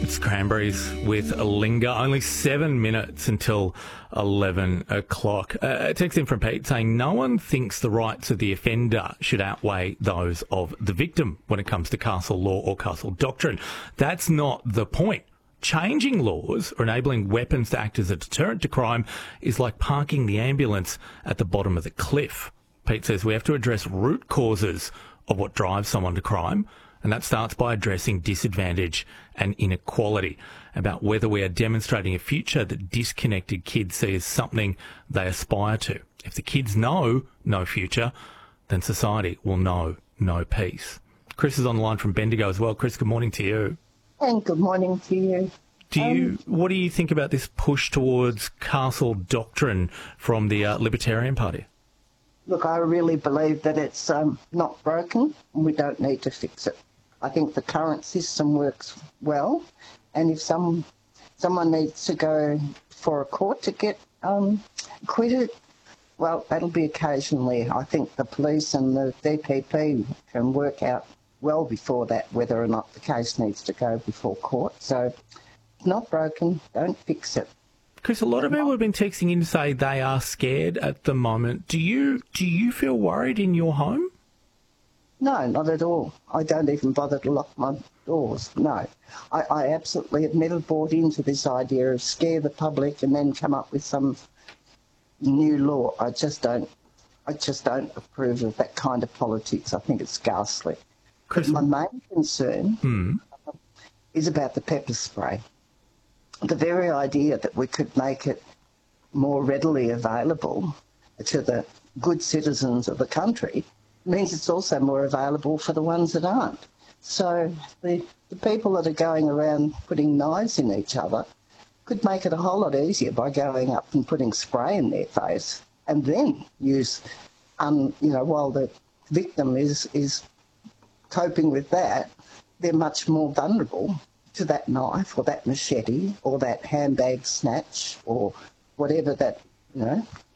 It's Cranberries with a Linger. Only 7 minutes until 11 o'clock. A text in from Pete saying no one thinks the rights of the offender should outweigh those of the victim when it comes to castle law or castle doctrine. That's not the point. Changing laws or enabling weapons to act as a deterrent to crime is like parking the ambulance at the bottom of the cliff. Pete says we have to address root causes of what drives someone to crime, and that starts by addressing disadvantage and inequality, about whether we are demonstrating a future that disconnected kids see as something they aspire to. If the kids know no future, then society will know no peace. Chris is on the line from Bendigo as well. Chris, good morning to you. And good morning to you. What do you think about this push towards castle doctrine from the Libertarian Party? Look, I really believe that it's not broken and we don't need to fix it. I think the current system works well, and if someone needs to go for a court to get acquitted, well, that'll be occasionally. I think the police and the DPP can work out well before that whether or not the case needs to go before court. So it's not broken, don't fix it. Chris, a lot of people have been texting in to say they are scared at the moment. Do you feel worried in your home? No, not at all. I don't even bother to lock my doors. No. I absolutely have never bought into this idea of scare the public and then come up with some new law. I just don't approve of that kind of politics. I think it's ghastly. Chris, my main concern is about the pepper spray. The very idea that we could make it more readily available to the good citizens of the country means it's also more available for the ones that aren't. So the people that are going around putting knives in each other could make it a whole lot easier by going up and putting spray in their face and then use, while the victim is coping with that, they're much more vulnerable to that knife or that machete or that handbag snatch or whatever that,